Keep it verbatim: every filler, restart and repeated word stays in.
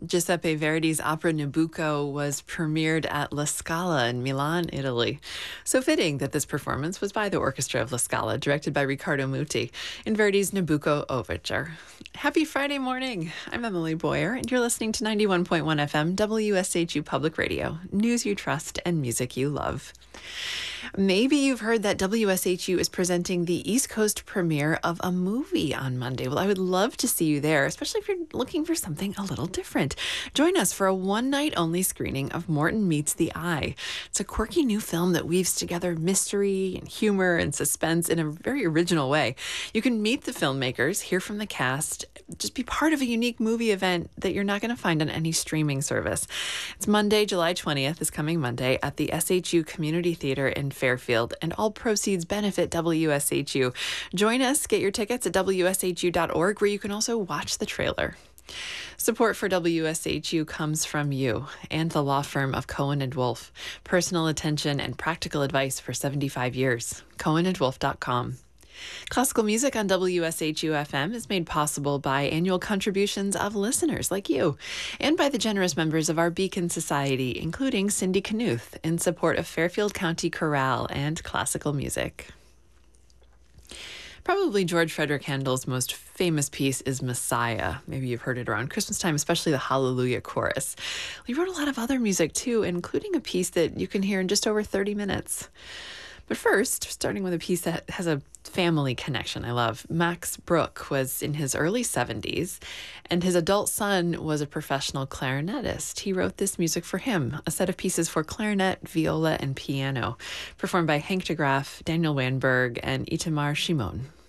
Giuseppe Verdi's opera Nabucco was premiered at La Scala in Milan, Italy. So fitting that this performance was by the Orchestra of La Scala, directed by Riccardo Muti, in Verdi's Nabucco Overture. Happy Friday morning. I'm Emily Boyer, and you're listening to ninety-one point one F M W S H U Public Radio, news you trust and music you love. Maybe you've heard that W S H U is presenting the East Coast premiere of a movie on Monday. Well, I would love to see you there, especially if you're looking for something a little different. Join us for a one-night-only screening of Morton Meets the Eye. It's a quirky new film that weaves together mystery and humor and suspense in a very original way. You can meet the filmmakers, hear from the cast, just be part of a unique movie event that you're not going to find on any streaming service. It's Monday, July twentieth, this coming Monday, at the S H U Community Theater in Fairfield, and all proceeds benefit W S H U. Join us, get your tickets at W S H U dot org, where you can also watch the trailer. Support for W S H U comes from you and the law firm of Cohen and Wolf. Personal attention and practical advice for seventy-five years. Cohen and Wolf dot com. Classical music on W S H U F M is made possible by annual contributions of listeners like you and by the generous members of our Beacon Society, including Cindy Knuth, in support of Fairfield County Chorale and classical music. Probably George Frederick Handel's most famous piece is Messiah. Maybe you've heard it around Christmas time, especially the Hallelujah chorus. He wrote a lot of other music too, including a piece that you can hear in just over thirty minutes. But first, starting with a piece that has a family connection I love. Max Bruch was in his early seventies, and his adult son was a professional clarinetist. He wrote this music for him, a set of pieces for clarinet, viola, and piano, performed by Henk de Graaf, Daniel Weinberg, and Itamar Shimon.